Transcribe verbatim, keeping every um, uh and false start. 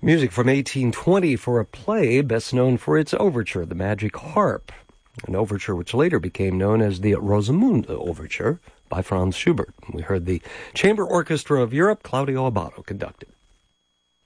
Music from eighteen twenty for a play best known for its overture, The Magic Harp, an overture which later became known as the Rosamunde Overture by Franz Schubert. We heard the Chamber Orchestra of Europe, Claudio Abbado conducted.